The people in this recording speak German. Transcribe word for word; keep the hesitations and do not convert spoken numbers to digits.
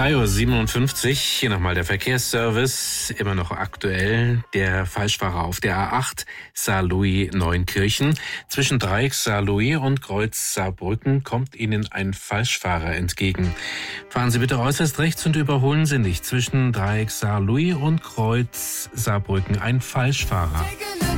drei Uhr siebenundfünfzig, hier nochmal der Verkehrsservice, immer noch aktuell. Der Falschfahrer auf der A acht, Saarlouis-Neunkirchen. Zwischen Dreieck Saarlouis und Kreuz Saarbrücken kommt Ihnen ein Falschfahrer entgegen. Fahren Sie bitte äußerst rechts und überholen Sie nicht. Zwischen Dreieck Saarlouis und Kreuz Saarbrücken ein Falschfahrer.